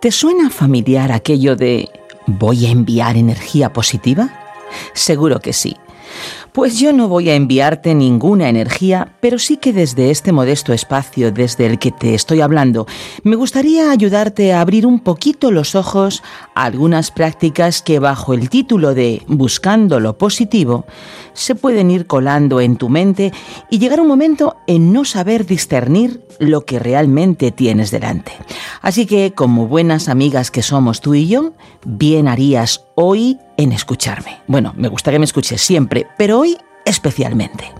¿Te suena familiar aquello de ¿voy a enviar energía positiva? Seguro que sí. Pues yo no voy a enviarte ninguna energía, pero sí que desde este modesto espacio desde el que te estoy hablando, me gustaría ayudarte a abrir un poquito los ojos a algunas prácticas que bajo el título de Buscando lo Positivo se pueden ir colando en tu mente y llegar un momento en no saber discernir lo que realmente tienes delante. Así que, como buenas amigas que somos tú y yo, bien harías hoy en escucharme. Bueno, me gusta que me escuches siempre, pero hoy especialmente.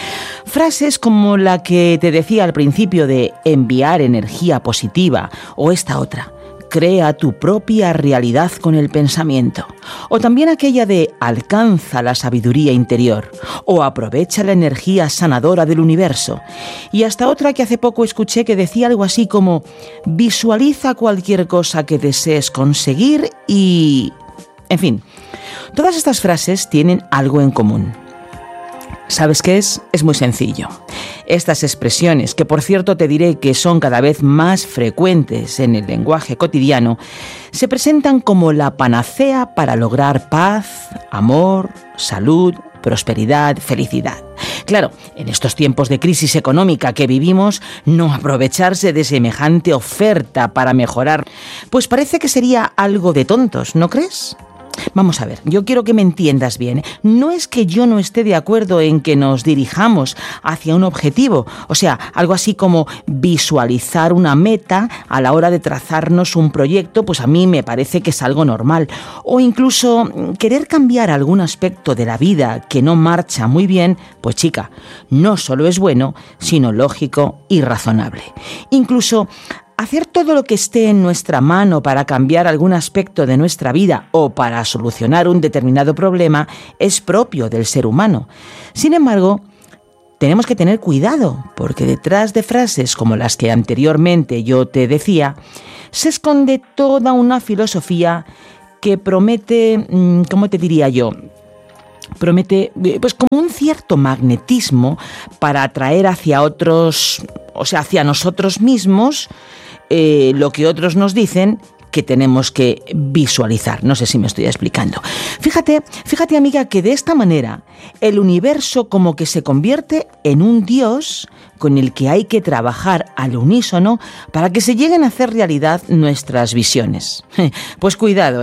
Frases como la que te decía al principio de enviar energía positiva o esta otra, crea tu propia realidad con el pensamiento. O también aquella de alcanza la sabiduría interior o aprovecha la energía sanadora del universo. Y hasta otra que hace poco escuché que decía algo así como visualiza cualquier cosa que desees conseguir y... En fin, todas estas frases tienen algo en común. ¿Sabes qué es? Es muy sencillo. Estas expresiones, que por cierto te diré que son cada vez más frecuentes en el lenguaje cotidiano, se presentan como la panacea para lograr paz, amor, salud, prosperidad, felicidad. Claro, en estos tiempos de crisis económica que vivimos, no aprovecharse de semejante oferta para mejorar, pues parece que sería algo de tontos, ¿no crees? Vamos a ver, yo quiero que me entiendas bien. No es que yo no esté de acuerdo en que nos dirijamos hacia un objetivo, o sea, algo así como visualizar una meta a la hora de trazarnos un proyecto, pues a mí me parece que es algo normal. O incluso querer cambiar algún aspecto de la vida que no marcha muy bien, pues chica, no solo es bueno, sino lógico y razonable. Incluso hacer todo lo que esté en nuestra mano para cambiar algún aspecto de nuestra vida o para solucionar un determinado problema es propio del ser humano. Sin embargo, tenemos que tener cuidado, porque detrás de frases como las que anteriormente yo te decía, se esconde toda una filosofía que promete, ¿cómo te diría yo? Promete, pues como un cierto magnetismo para atraer hacia otros, o sea, hacia nosotros mismos, lo que otros nos dicen que tenemos que visualizar. No sé si me estoy explicando. Fíjate, amiga, que de esta manera el universo como que se convierte en un Dios con el que hay que trabajar al unísono para que se lleguen a hacer realidad nuestras visiones. Pues cuidado,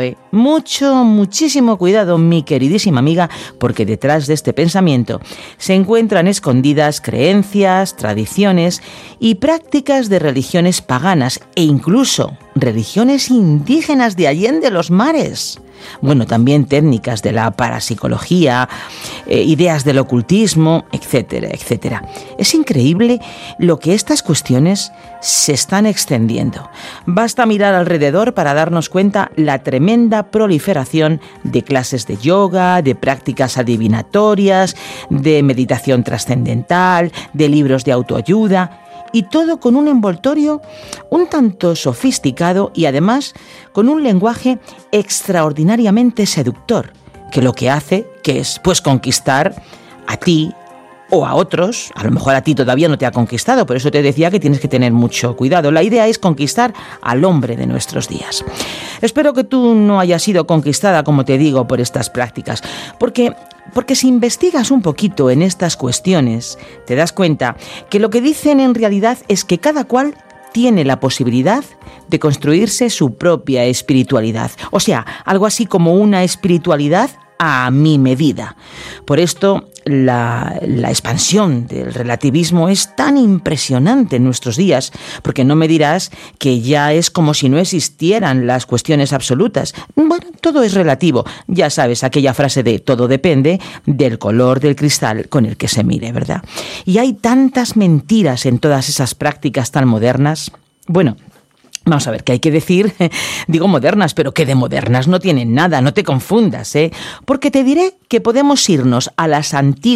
muchísimo cuidado, mi queridísima amiga, porque detrás de este pensamiento se encuentran escondidas creencias, tradiciones y prácticas de religiones paganas e incluso religiones indígenas de allende los mares. Bueno, también técnicas de la parapsicología, ideas del ocultismo, etcétera, etcétera. Es increíble lo que estas cuestiones se están extendiendo. Basta mirar alrededor para darnos cuenta la tremenda proliferación de clases de yoga, de prácticas adivinatorias, de meditación trascendental, de libros de autoayuda. Y todo con un envoltorio un tanto sofisticado y además con un lenguaje extraordinariamente seductor, que lo que hace que es pues conquistar a ti o a otros. A lo mejor a ti todavía no te ha conquistado, por eso te decía que tienes que tener mucho cuidado. La idea es conquistar al hombre de nuestros días. Espero que tú no hayas sido conquistada, como te digo, por estas prácticas, porque si investigas un poquito en estas cuestiones, te das cuenta que lo que dicen en realidad es que cada cual tiene la posibilidad de construirse su propia espiritualidad. O sea, algo así como una espiritualidad a mi medida. Por esto, la expansión del relativismo es tan impresionante en nuestros días, porque no me dirás que ya es como si no existieran las cuestiones absolutas. Bueno, todo es relativo. Ya sabes, aquella frase de todo depende del color del cristal con el que se mire, ¿verdad? Y hay tantas mentiras en todas esas prácticas tan modernas. Bueno, vamos a ver, ¿qué hay que decir? Digo modernas, pero que de modernas no tienen nada, no te confundas, porque te diré que podemos irnos a las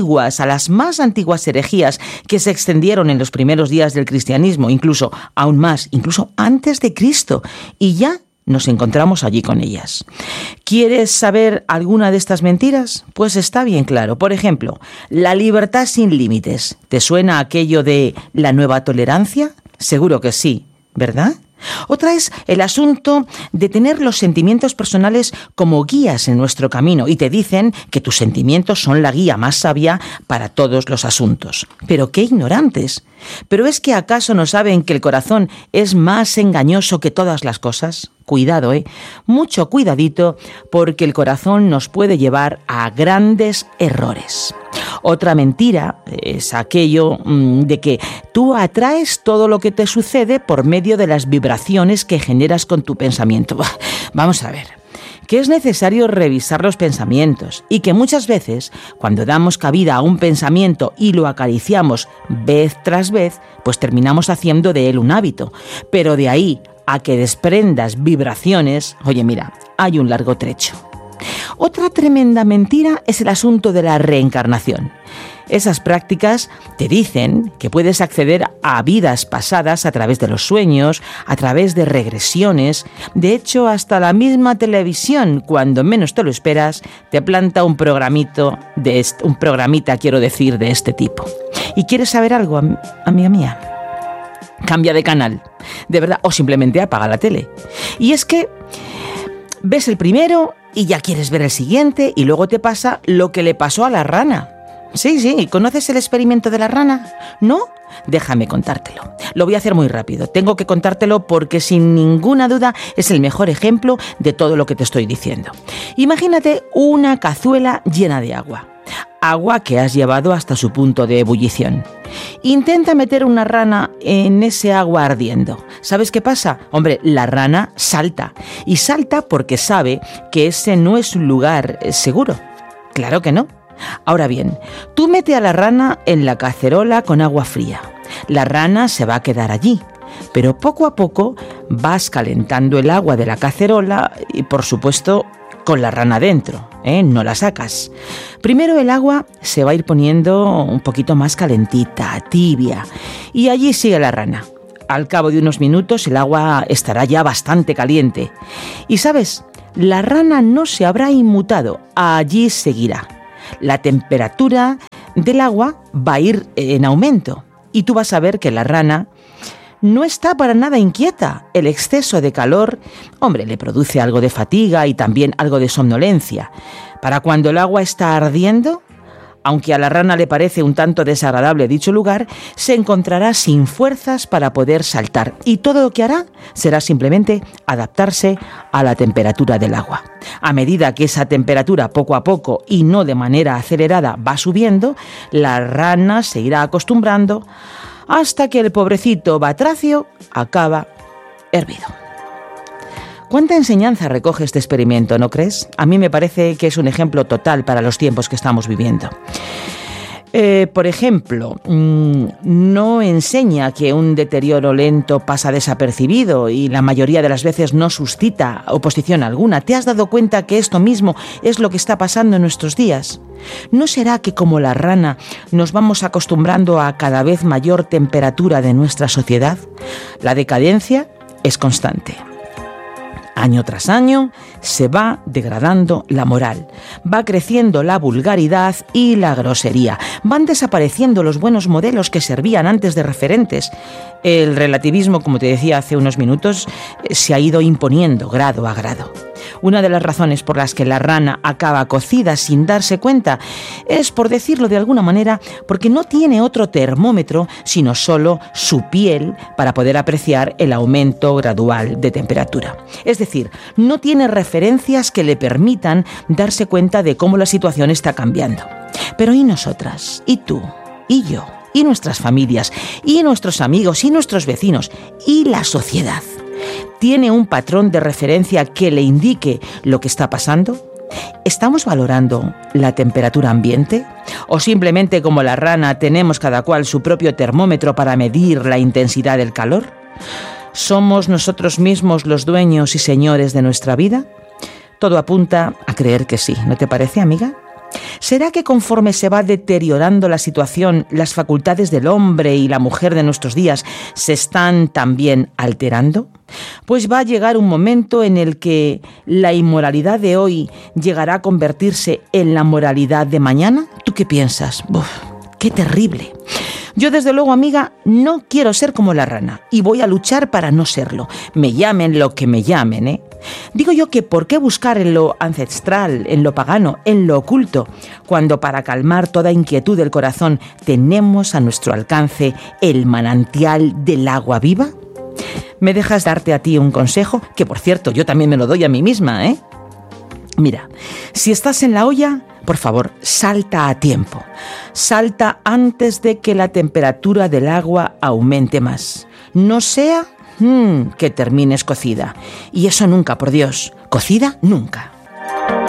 más antiguas herejías que se extendieron en los primeros días del cristianismo, incluso aún más, incluso antes de Cristo, y ya nos encontramos allí con ellas. ¿Quieres saber alguna de estas mentiras? Pues está bien claro. Por ejemplo, la libertad sin límites. ¿Te suena aquello de la nueva tolerancia? Seguro que sí, ¿verdad? Otra es el asunto de tener los sentimientos personales como guías en nuestro camino y te dicen que tus sentimientos son la guía más sabia para todos los asuntos. Pero qué ignorantes. ¿Pero es que acaso no saben que el corazón es más engañoso que todas las cosas? Cuidado, mucho cuidadito, porque el corazón nos puede llevar a grandes errores. Otra mentira es aquello de que tú atraes todo lo que te sucede por medio de las vibraciones que generas con tu pensamiento. Vamos a ver, que es necesario revisar los pensamientos y que muchas veces, cuando damos cabida a un pensamiento y lo acariciamos vez tras vez, pues terminamos haciendo de él un hábito. Pero de ahí a que desprendas vibraciones, oye, mira, hay un largo trecho. Otra tremenda mentira es el asunto de la reencarnación. Esas prácticas te dicen que puedes acceder a vidas pasadas a través de los sueños, a través de regresiones. De hecho, hasta la misma televisión, cuando menos te lo esperas, te planta un programita de este tipo. ¿Y quieres saber algo, amiga mía? Cambia de canal, de verdad, o simplemente apaga la tele. Y es que ves el primero y ya quieres ver el siguiente y luego te pasa lo que le pasó a la rana. Sí, ¿conoces el experimento de la rana? ¿No? Déjame contártelo. Lo voy a hacer muy rápido. Tengo que contártelo porque sin ninguna duda es el mejor ejemplo de todo lo que te estoy diciendo. Imagínate una cazuela llena de agua. Agua que has llevado hasta su punto de ebullición. Intenta meter una rana en ese agua ardiendo. ¿Sabes qué pasa? Hombre, la rana salta. Y salta porque sabe que ese no es un lugar seguro. Claro que no. Ahora bien, tú mete a la rana en la cacerola con agua fría. La rana se va a quedar allí. Pero poco a poco vas calentando el agua de la cacerola y, por supuesto, con la rana dentro, no la sacas. Primero el agua se va a ir poniendo un poquito más calentita, tibia, y allí sigue la rana. Al cabo de unos minutos el agua estará ya bastante caliente. Y ¿sabes? La rana no se habrá inmutado, allí seguirá. La temperatura del agua va a ir en aumento y tú vas a ver que la rana no está para nada inquieta. El exceso de calor, hombre, le produce algo de fatiga y también algo de somnolencia. Para cuando el agua está ardiendo, aunque a la rana le parece un tanto desagradable dicho lugar, se encontrará sin fuerzas para poder saltar y todo lo que hará será simplemente adaptarse a la temperatura del agua. A medida que esa temperatura poco a poco y no de manera acelerada va subiendo, la rana se irá acostumbrando hasta que el pobrecito batracio acaba hervido. ¿Cuánta enseñanza recoge este experimento, no crees? A mí me parece que es un ejemplo total para los tiempos que estamos viviendo. Por ejemplo, no enseña que un deterioro lento pasa desapercibido y la mayoría de las veces no suscita oposición alguna. ¿Te has dado cuenta que esto mismo es lo que está pasando en nuestros días? ¿No será que como la rana nos vamos acostumbrando a cada vez mayor temperatura de nuestra sociedad? La decadencia es constante. Año tras año se va degradando la moral, va creciendo la vulgaridad y la grosería, van desapareciendo los buenos modelos que servían antes de referentes. El relativismo, como te decía hace unos minutos, se ha ido imponiendo grado a grado. Una de las razones por las que la rana acaba cocida sin darse cuenta es, por decirlo de alguna manera, porque no tiene otro termómetro sino solo su piel para poder apreciar el aumento gradual de temperatura. Es decir, no tiene referencias que le permitan darse cuenta de cómo la situación está cambiando. Pero ¿y nosotras? ¿Y tú? ¿Y yo? ¿Y nuestras familias? ¿Y nuestros amigos? ¿Y nuestros vecinos? ¿Y la sociedad? ¿Tiene un patrón de referencia que le indique lo que está pasando? ¿Estamos valorando la temperatura ambiente? ¿O simplemente, como la rana, tenemos cada cual su propio termómetro para medir la intensidad del calor? ¿Somos nosotros mismos los dueños y señores de nuestra vida? Todo apunta a creer que sí, ¿no te parece, amiga? ¿Será que conforme se va deteriorando la situación, las facultades del hombre y la mujer de nuestros días se están también alterando? Pues va a llegar un momento en el que la inmoralidad de hoy llegará a convertirse en la moralidad de mañana. ¿Tú qué piensas? ¡Qué terrible! Yo desde luego, amiga, no quiero ser como la rana y voy a luchar para no serlo. Me llamen lo que me llamen, ¿eh? Digo yo que ¿por qué buscar en lo ancestral, en lo pagano, en lo oculto, cuando para calmar toda inquietud del corazón tenemos a nuestro alcance el manantial del agua viva? ¿Me dejas darte a ti un consejo? Que, por cierto, yo también me lo doy a mí misma, ¿eh? Mira, si estás en la olla, por favor, salta a tiempo. Salta antes de que la temperatura del agua aumente más. No sea que termines cocida. Y eso nunca, por Dios. Cocida, nunca.